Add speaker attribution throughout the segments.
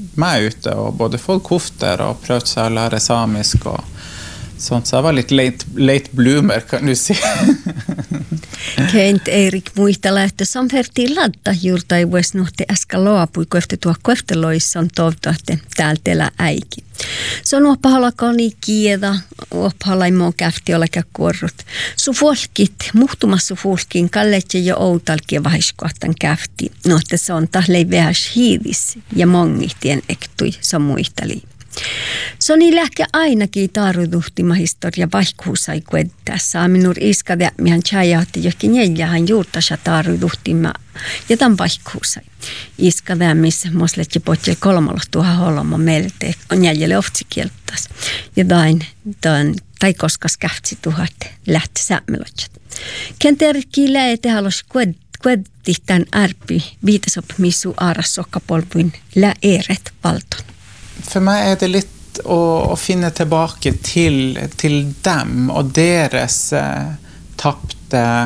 Speaker 1: med ute och både fått koftor och prövat sig att lära samisk och sånt. Så jag var lite late bloomer, kan du säga.
Speaker 2: Kent Erik muistella, että samfertiin ladda juurta ei voisi nuhti äsken loapui, kun efter tuo koefteloissa on toivottavasti täältä elä äiki. Se on oppahalakoni kieda, oppahalaimoon käfti olekä kuorrut. Sufolkit, muhtumassa sufolkin, kalletje ja outalkia vahiskohtan käfti. No, että se on tahlei vähäs hiidis ja mongihtien ektui, se muisteli. Se on lähke ainakin taruduhtima historia vaihkuusai kuedtä. Saaminur iskade, mihän tjäjahti johonkin jäljähän juurtasa taruduhtima ja tämän vaihkuusai. Iskade, missä mosletji potjel 3000 holoma melte on jäljelle oftsikjeltas. Ja tai koskas kähtsi tuhat lähti sämmelotjat. Kenterkki läete halos kuedti tämän ärpi viitasopmisu aaras sokkapolvuin läeret valton.
Speaker 1: För mig är det lite att finna tillbaka till dem och deras tappade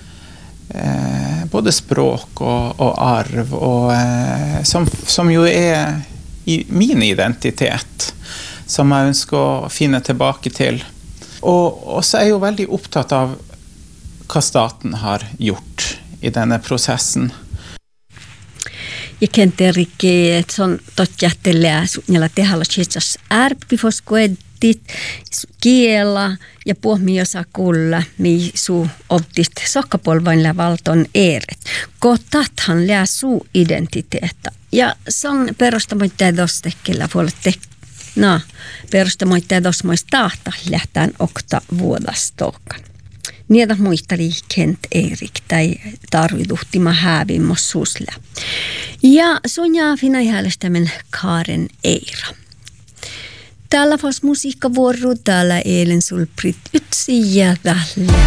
Speaker 1: både språk och arv och som ju är i min identitet som jag önskar finna tillbaka till. Och så är jag väldigt upptatt av vad staten har gjort i denna processen.
Speaker 2: Ja kenterikki, että se on totjahtelea suunnilla tehalla siitsas ärppifos kuedtit kiela ja puhmi osa kulla, mi suu optit sokkapolvainla valton eeret. Kotathan lää suu identiteetta. Ja se on perustamoittaa dostekellä puolette. No, perustamoittaa dosmoista tahta lähtään okta vuodastokan. Niitä muisteli Kent Erik tai tarviduhtima hävimossuusla. Ja Sonja Finai-häällestämen Karen Eira. Täällä fos musiikkavuoro, täällä eilen sulprit ytsi ja tällä.